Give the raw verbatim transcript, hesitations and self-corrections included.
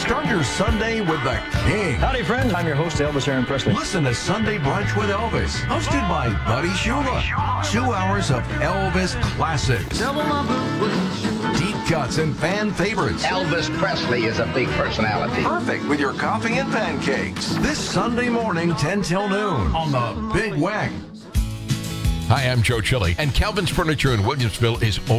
Start your Sunday with the King. Howdy, friends. I'm your host, Elvis Aaron Presley. Listen to Sunday Brunch with Elvis, hosted by Buddy Shula. Two hours of Elvis classics, deep cuts, and fan favorites. Elvis Presley is a big personality. Perfect with your coffee and pancakes. This Sunday morning, ten till noon, on the Big Wack. Hi, I'm Joe Chili, and Calvin's Furniture in Williamsville is